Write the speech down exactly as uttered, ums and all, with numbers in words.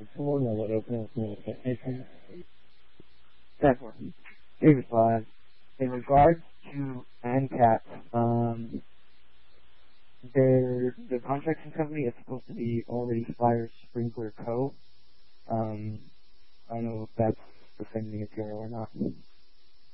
Four, no, what open communication. Definitely. David five. In regards to ANCAP, um, their the contracting company is supposed to be already Fire Sprinkler Co. Um, I don't know if that's the same thing as Zero or not.